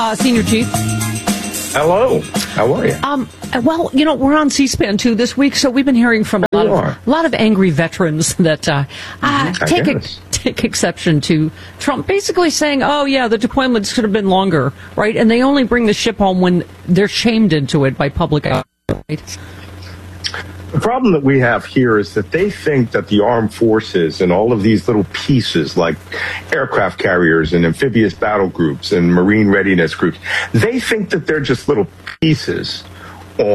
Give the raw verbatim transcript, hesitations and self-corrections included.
uh, Senior Chief. Hello. How are you? Um, well, you know, we're on C-SPAN two this week, so we've been hearing from a lot of a lot of angry veterans that uh, uh, take a, take exception to Trump basically saying, "Oh yeah, the deployments could have been longer, right?" And they only bring the ship home when they're shamed into it by public. Right? The problem that we have here is that they think that the armed forces and all of these little pieces like aircraft carriers and amphibious battle groups and marine readiness groups, they think that they're just little pieces